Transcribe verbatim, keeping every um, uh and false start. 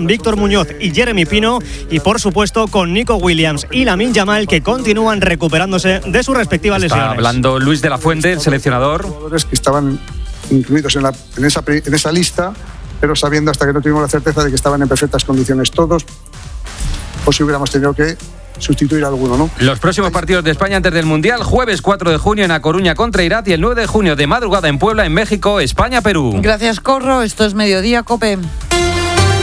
Víctor Muñoz y Jeremy Pino, y por supuesto con Nico Williams y Lamine Yamal, que continúan recuperándose de sus respectivas Está lesiones. hablando Luis de la Fuente, el seleccionador. Jugadores que estaban incluidos en, la, en, esa, en esa lista, pero sabiendo hasta que no tuvimos la certeza de que estaban en perfectas condiciones todos, o si hubiéramos tenido que sustituir a alguno, ¿no? Los próximos partidos de España antes del Mundial: jueves cuatro de junio en A Coruña contra Irak y el nueve de junio de madrugada en Puebla, en México, España-Perú. Gracias, Corro. Esto es Mediodía, COPE.